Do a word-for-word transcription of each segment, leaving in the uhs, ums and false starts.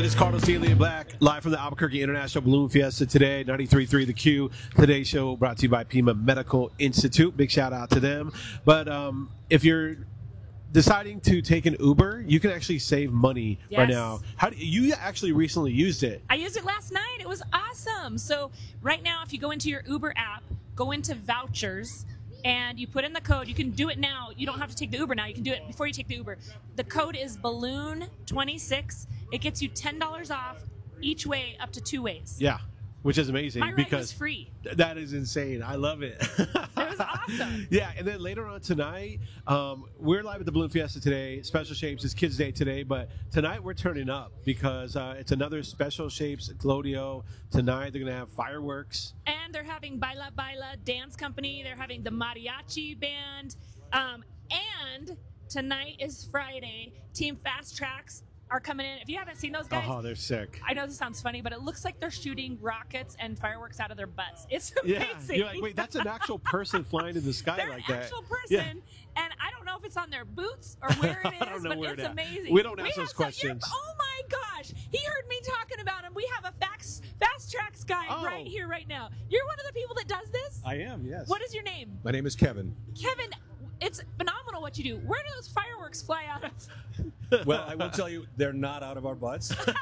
It is Carlos D. Leah Black, live from the Albuquerque International Balloon Fiesta today, ninety-three point three The Q. Today's show brought to you by Pima Medical Institute. Big shout out to them. But um, if you're deciding to take an Uber, you can actually save money yes. right now. How do you actually recently used it? I used it last night. It was awesome. So right now, if you go into your Uber app, go into vouchers, and you put in the code. You can do it now. You don't have to take the Uber now. You can do it before you take the Uber. The code is balloon twenty-six. It gets you ten dollars off each way up to two ways. Yeah, which is amazing. My ride because was free. Th- that is insane. I love it. It was awesome. Yeah, and then later on tonight, um, we're live at the Balloon Fiesta today. Special Shapes is Kids Day today, but tonight we're turning up because uh, it's another Special Shapes Glodio. Tonight they're going to have fireworks. And they're having Baila Baila Dance Company. They're having the Mariachi Band. Um, and tonight is Friday. Team Fast Tracks are coming in. If you haven't seen those guys, Oh, they're sick. I know this sounds funny, but it looks like they're shooting rockets and fireworks out of their butts. It's Yeah, amazing. you're like, wait, that's an actual person flying in the sky they're like an that. actual person, Yeah. and I don't know if it's on their boots or where it I don't is, know but where it's it at. amazing. We don't ask have those some- questions. Oh my gosh, he heard me talking about him. We have a fast, fast tracks guy Oh. right here, right now. You're one of the people that does this. I am, yes. What is your name? My name is Kevin. Kevin, it's phenomenal what you do. Where do those fireworks fly out of? Well, I will tell you, they're not out of our butts. Thank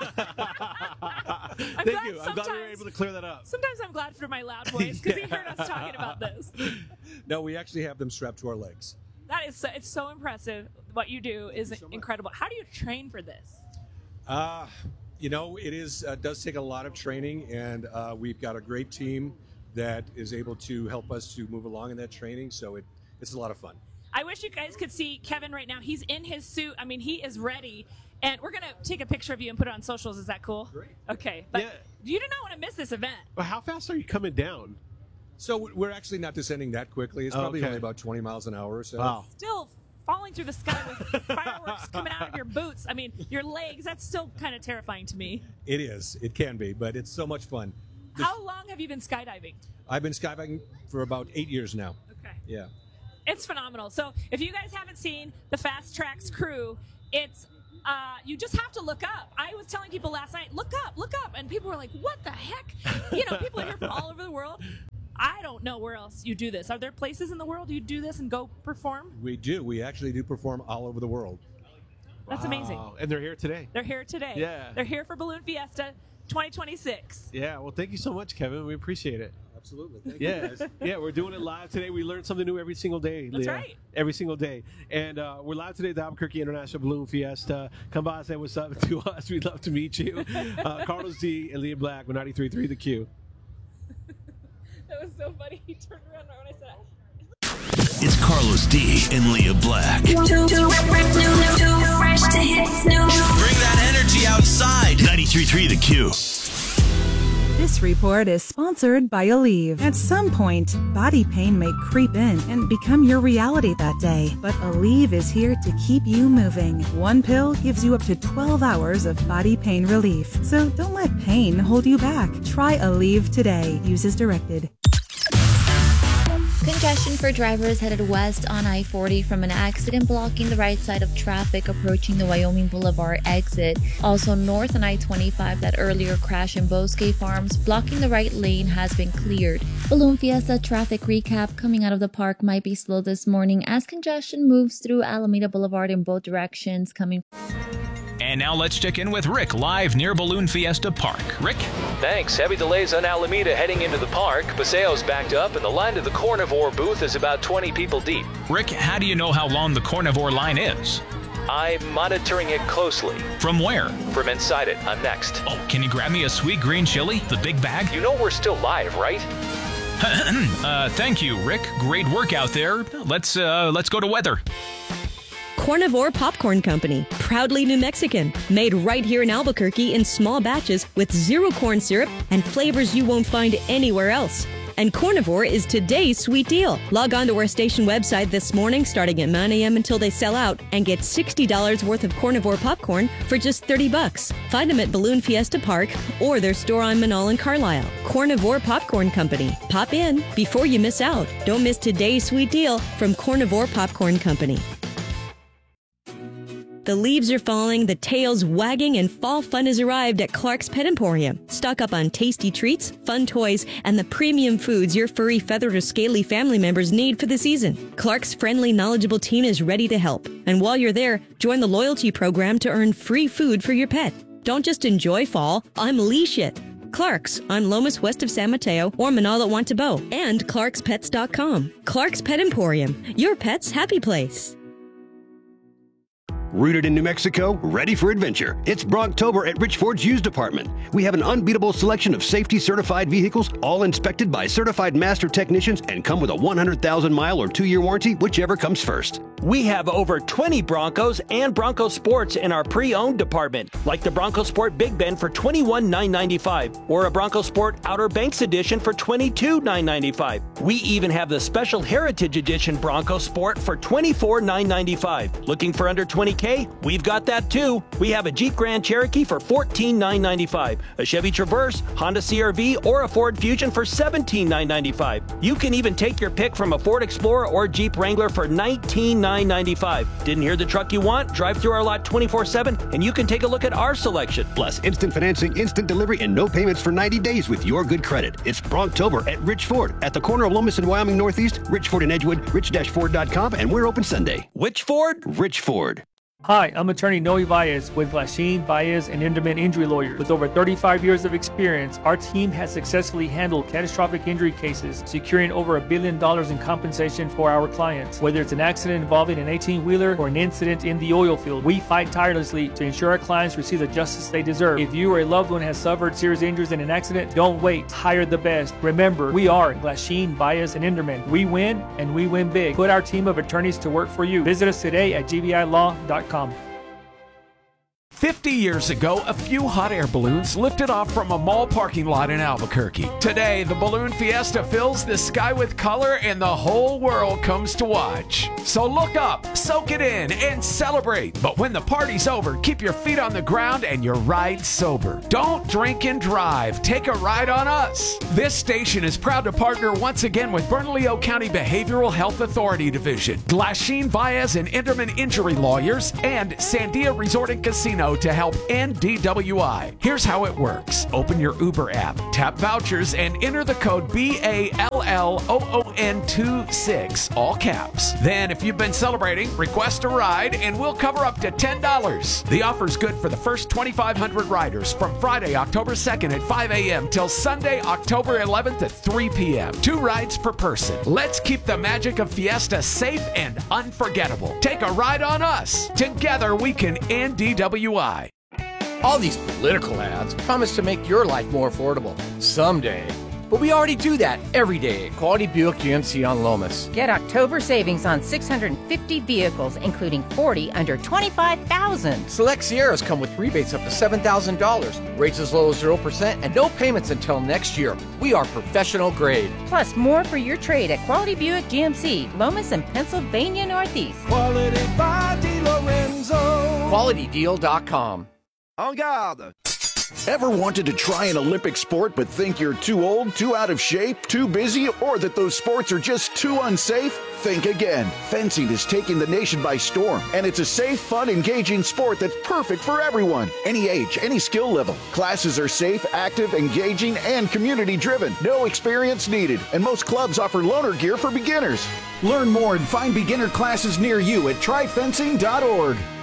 glad you. I'm glad we were sometimes- able to clear that up. Sometimes I'm glad for my loud voice because he heard us talking about this. No, we actually have them strapped to our legs. That is so, it's so impressive. What you do is so much. incredible. How do you train for this? Uh, you know, it is uh, does take a lot of training, and uh, we've got a great team that is able to help us to move along in that training, so it, it's a lot of fun. I wish you guys could see Kevin right now. He's in his suit. I mean, he is ready. And we're going to take a picture of you and put it on socials. Is that cool? Great. Okay. But Yeah. you do not want to miss this event. Well, how fast are you coming down? So we're actually not descending that quickly. It's probably Okay. only about twenty miles an hour or so. Wow. Still falling through the sky with fireworks coming out of your boots. I mean, your legs. That's still kind of terrifying to me. It is. It can be, but it's so much fun. Just- How long have you been skydiving? I've been skydiving for about eight years now. Okay. Yeah. It's phenomenal. So if you guys haven't seen the Fast Tracks crew, it's uh, you just have to look up. I was telling people last night, look up, look up, and people were like, "What the heck?" You know, people are here from all over the world. I don't know where else you do this. Are there places in the world you do this and go perform? We do. We actually do perform all over the world. That's amazing. Wow. And they're here today. They're here today. Yeah. They're here for Balloon Fiesta twenty twenty-six. Yeah, well, thank you so much, Kevin. We appreciate it. Absolutely. Thank Yeah, you guys. yeah, we're doing it live today. We learn something new every single day. That's Leah. right. Every single day. And uh, we're live today at the Albuquerque International Balloon Fiesta. Come by and say what's up to us. We'd love to meet you. Uh, Carlos D. and Leah Black with ninety-three point three The Q. That was so funny. He turned around right when I said it. It's Carlos D. and Leah Black. Too, too, too fresh to hit snooze. Bring that energy outside. ninety-three point three The Q. This report is sponsored by Aleve. At some point, body pain may creep in and become your reality that day. But Aleve is here to keep you moving. One pill gives you up to twelve hours of body pain relief. So don't let pain hold you back. Try Aleve today. Use as directed. Congestion for drivers headed west on I forty from an accident blocking the right side of traffic approaching the Wyoming Boulevard exit. Also north on I twenty-five, that earlier crash in Bosque Farms blocking the right lane has been cleared. Balloon Fiesta traffic recap: coming out of the park might be slow this morning as congestion moves through Alameda Boulevard in both directions coming. And now let's check in with Rick live near Balloon Fiesta Park. Rick? Thanks. Heavy delays on Alameda heading into the park. Paseo's backed up, and the line to the Carnivore booth is about twenty people deep. Rick, how do you know how long the Carnivore line is? I'm monitoring it closely. From where? From inside it. I'm next. Oh, can you grab me a sweet green chili? The big bag? You know we're still live, right? uh, thank you, Rick. Great work out there. Let's, uh, let's go to weather. Carnivore Popcorn Company, proudly New Mexican, made right here in Albuquerque in small batches with zero corn syrup and flavors you won't find anywhere else. And Carnivore is today's sweet deal. Log on to our station website this morning starting at nine a.m. until they sell out and get sixty dollars worth of Carnivore popcorn for just thirty bucks. Find them at Balloon Fiesta Park or their store on Manal and Carlisle. Carnivore Popcorn Company. Pop in before you miss out. Don't miss today's sweet deal from Carnivore Popcorn Company. The leaves are falling, the tail's wagging, and fall fun has arrived at Clark's Pet Emporium. Stock up on tasty treats, fun toys, and the premium foods your furry, feathered, or scaly family members need for the season. Clark's friendly, knowledgeable team is ready to help. And while you're there, join the loyalty program to earn free food for your pet. Don't just enjoy fall, unleash it. Clark's on Lomas west of San Mateo or Manalo at Montebo, and clarks pets dot com. Clark's Pet Emporium, your pet's happy place. Rooted in New Mexico, ready for adventure. It's Brocktober at Rich Ford's Used Department. We have an unbeatable selection of safety-certified vehicles, all inspected by certified master technicians and come with a one hundred thousand mile or two-year warranty, whichever comes first. We have over twenty Broncos and Bronco Sports in our pre-owned department, like the Bronco Sport Big Bend for twenty-one thousand nine hundred ninety-five dollars or a Bronco Sport Outer Banks Edition for twenty-two thousand nine hundred ninety-five dollars. We even have the Special Heritage Edition Bronco Sport for twenty-four thousand nine hundred ninety-five dollars. Looking for under twenty K? We've got that too. We have a Jeep Grand Cherokee for fourteen thousand nine hundred ninety-five dollars, a Chevy Traverse, Honda C R V, or a Ford Fusion for seventeen thousand nine hundred ninety-five dollars. You can even take your pick from a Ford Explorer or Jeep Wrangler for nineteen thousand nine hundred ninety-five dollars. Didn't hear the truck you want? Drive through our lot twenty-four seven and you can take a look at our selection. Plus, instant financing, instant delivery, and no payments for ninety days with your good credit. It's Brocktober at Rich Ford at the corner of Lomas and Wyoming Northeast, Rich Ford in Edgewood, rich dash ford dot com, and we're open Sunday. Which Ford? Rich Ford. Hi, I'm attorney Noe Baez with Glasheen, Baez, and Inderman Injury Lawyers. With over thirty-five years of experience, our team has successfully handled catastrophic injury cases, securing over a billion dollars in compensation for our clients. Whether it's an accident involving an eighteen-wheeler or an incident in the oil field, we fight tirelessly to ensure our clients receive the justice they deserve. If you or a loved one has suffered serious injuries in an accident, don't wait. Hire the best. Remember, we are Glasheen, Baez, and Inderman. We win, and we win big. Put our team of attorneys to work for you. Visit us today at g b i law dot com. fifty years ago, a few hot air balloons lifted off from a mall parking lot in Albuquerque. Today, the Balloon Fiesta fills the sky with color and the whole world comes to watch. So look up, soak it in, and celebrate. But when the party's over, keep your feet on the ground and your ride sober. Don't drink and drive. Take a ride on us. This station is proud to partner once again with Bernalillo County Behavioral Health Authority Division, Glasheen, Baez, and Inderman Injury Lawyers, and Sandia Resort and Casino to help end D W I. Here's how it works. Open your Uber app, tap vouchers, and enter the code B A L L O O N twenty-six, all caps. Then, if you've been celebrating, request a ride, and we'll cover up to ten dollars. The offer's good for the first twenty-five hundred riders from Friday, October second at five a.m. till Sunday, October eleventh at three p.m. Two rides per person. Let's keep the magic of Fiesta safe and unforgettable. Take a ride on us. Together, we can end D W I. All these political ads promise to make your life more affordable someday. But we already do that every day at Quality Buick G M C on Lomas. Get October savings on six hundred fifty vehicles, including forty under twenty-five thousand dollars. Select Sierras come with rebates up to seven thousand dollars, rates as low as zero percent, and no payments until next year. We are professional grade. Plus, more for your trade at Quality Buick G M C, Lomas and Pennsylvania Northeast. Quality by DiLorenzo. quality deal dot com. En garde. Ever wanted to try an Olympic sport but think you're too old, too out of shape, too busy, or that those sports are just too unsafe? Think again. Fencing is taking the nation by storm, and it's a safe, fun, engaging sport that's perfect for everyone. Any age, any skill level. Classes are safe, active, engaging, and community-driven. No experience needed, and most clubs offer loaner gear for beginners. Learn more and find beginner classes near you at try fencing dot org.